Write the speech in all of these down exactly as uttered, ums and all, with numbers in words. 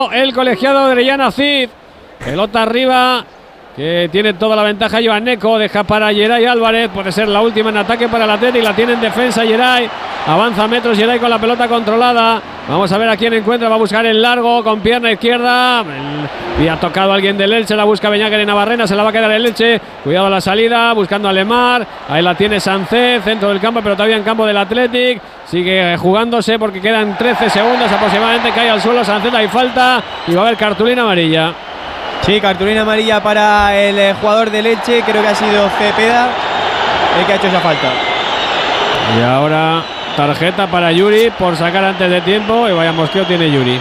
El colegiado de Orellana Cid. Pelota arriba, que tiene toda la ventaja Joan Neco. Deja para Geray Álvarez. Puede ser la última en ataque para el Athletic. La tiene en defensa Geray. Avanza metros Geray con la pelota controlada. Vamos a ver a quién encuentra. Va a buscar el largo con pierna izquierda. El, y ha tocado a alguien del Elche. La busca Beñáquer y Navarrena. Se la va a quedar el Elche. Cuidado a la salida. Buscando a Lemar. Ahí la tiene Sánchez. Centro del campo, pero todavía en campo del Athletic. Sigue jugándose porque quedan trece segundos aproximadamente. Cae al suelo Sánchez. Hay falta. Y va a haber cartulina amarilla. Sí, cartulina amarilla para el eh, jugador del Elche. Creo que ha sido Cepeda el que ha hecho esa falta. Y ahora tarjeta para Yuri por sacar antes de tiempo. Y vaya mosqueo tiene Yuri.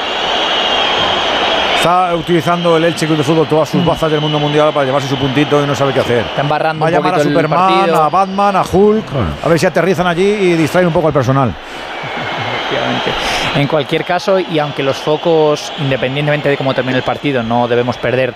Está utilizando el Elche Club de Fútbol todas sus bazas del mundo mundial para llevarse su puntito y no sabe qué hacer. Está embarrando Va a un llamar a poquito el Superman, partido. a Batman, a Hulk, a ver si aterrizan allí y distraen un poco al personal. Efectivamente. En cualquier caso, y aunque los focos, independientemente de cómo termine el partido, no debemos perder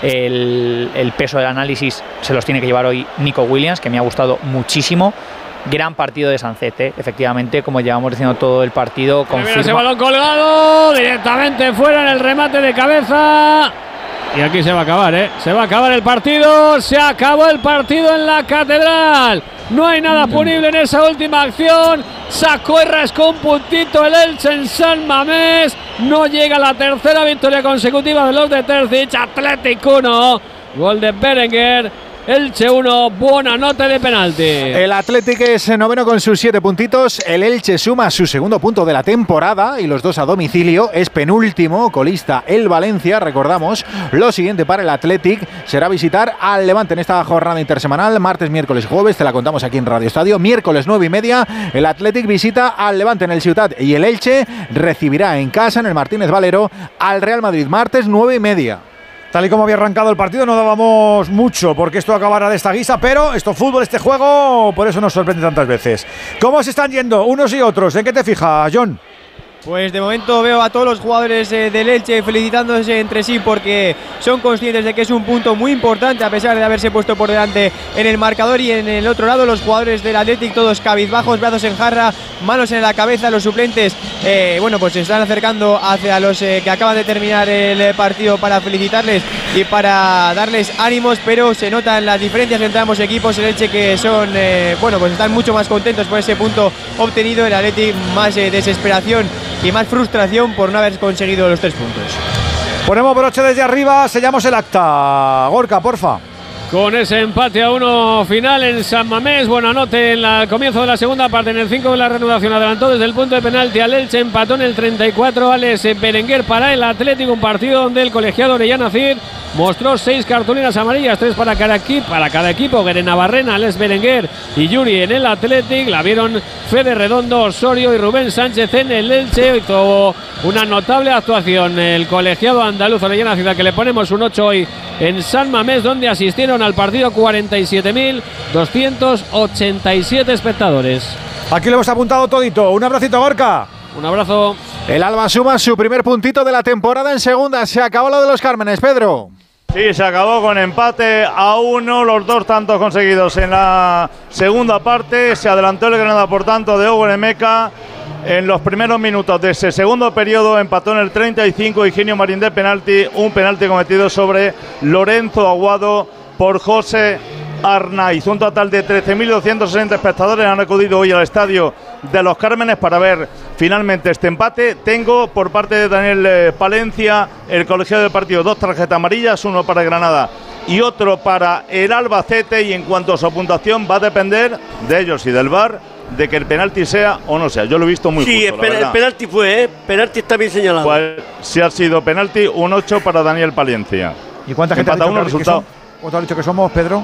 el, el peso del análisis, se los tiene que llevar hoy Nico Williams, que me ha gustado muchísimo. Gran partido de Sánchez, ¿eh? Efectivamente, como llevamos diciendo todo el partido. Confirma. Ese balón colgado directamente fuera en el remate de cabeza. Y aquí se va a acabar, ¿eh? Se va a acabar el partido. Se acabó el partido en la Catedral. No hay nada punible en esa última acción. Sacó y rascó un puntito el Elche en San Mamés. No llega a la tercera victoria consecutiva de los de Terzic. Athletic uno. Gol de Berenguer. Elche uno, buena nota de penalti. El Athletic es noveno con sus siete puntitos. El Elche suma su segundo punto de la temporada y los dos a domicilio. Es penúltimo, colista el Valencia. Recordamos, lo siguiente para el Athletic será visitar al Levante en esta jornada intersemanal. Martes, miércoles, jueves, te la contamos aquí en Radio Estadio. Miércoles nueve y media, el Athletic visita al Levante en el Ciutat y el Elche recibirá en casa, en el Martínez Valero, al Real Madrid. Martes nueve y media. Tal y como había arrancado el partido, no dábamos mucho porque esto acabara de esta guisa, pero esto fútbol, este juego, por eso nos sorprende tantas veces. ¿Cómo se están yendo unos y otros? ¿En qué te fijas, John? Pues de momento veo a todos los jugadores eh, del Elche felicitándose entre sí porque son conscientes de que es un punto muy importante a pesar de haberse puesto por delante en el marcador. Y en el otro lado los jugadores del Athletic todos cabizbajos, brazos en jarra, manos en la cabeza. Los suplentes eh, bueno pues se están acercando hacia los eh, que acaban de terminar el partido para felicitarles y para darles ánimos, pero se notan las diferencias entre ambos equipos. El Elche que son eh, bueno pues están mucho más contentos por ese punto obtenido, el Athletic más eh, desesperación y más frustración por no haber conseguido los tres puntos. Ponemos broche desde arriba, sellamos el acta. Gorka, porfa. Con ese empate a uno final en San Mamés. Buena nota en el comienzo de la segunda parte. En el cinco de la reanudación adelantó desde el punto de penalti al Elche. Empató en el treinta y cuatro Alex Berenguer para el Atlético. Un partido donde el colegiado Orellana Cid mostró seis cartulinas amarillas, tres para cada equipo, para cada equipo. Guere Navarrena, Alex Berenguer y Yuri en el Athletic. La vieron Fede Redondo, Osorio y Rubén Sánchez en el Elche. Hizo una notable actuación el colegiado andaluz Orellana Cid, que le ponemos un ocho hoy en San Mamés, donde asistieron al partido cuarenta y siete mil doscientos ochenta y siete espectadores. Aquí lo hemos apuntado todito. Un abracito, Gorka. Un abrazo. El Alba suma su primer puntito de la temporada en segunda. Se acabó lo de los Cármenes, Pedro. Sí, se acabó con empate a uno, los dos tantos conseguidos en la segunda parte. Se adelantó el Granada, por tanto, de Owen Emeka. En los primeros minutos de ese segundo periodo empató en el treinta y cinco Higinio Marín de penalti, un penalti cometido sobre Lorenzo Aguado por José Arnaiz. Un total de trece mil doscientos sesenta espectadores han acudido hoy al estadio de los Cármenes para ver finalmente este empate. Tengo por parte de Daniel eh, Palencia, el colegiado del partido, dos tarjetas amarillas, uno para Granada y otro para el Albacete, y en cuanto a su puntuación va a depender de ellos y del V A R de que el penalti sea o no sea. Yo lo he visto muy sí, justo. Sí, el penalti fue, ¿eh? Penalti está bien señalado. Pues si ha sido penalti, un ocho para Daniel Palencia. ¿Y cuánta gente ha dicho, uno, que, resultado? Que ¿Cuánto ha dicho que somos, Pedro?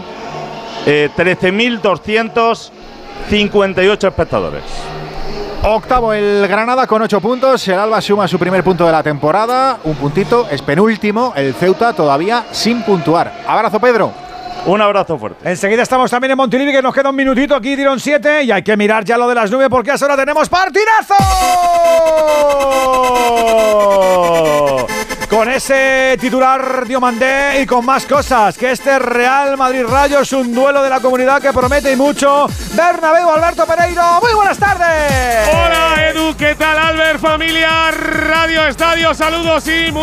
Eh, trece mil doscientos cincuenta y ocho espectadores. Octavo el Granada con ocho puntos. El Alba suma su primer punto de la temporada. Un puntito, es penúltimo. El Ceuta todavía sin puntuar. Abrazo, Pedro. Un abrazo fuerte. Enseguida estamos también en Montilivi, que nos queda un minutito. Aquí dieron siete y hay que mirar ya lo de las nubes porque ahora tenemos partidazo. Con ese titular Diomandé y con más cosas, que este Real Madrid-Rayo es un duelo de la comunidad que promete y mucho. Bernabéu, Alberto Pereiro, muy buenas tardes. Hola Edu, ¿qué tal Albert? Familia Radio Estadio, saludos y muy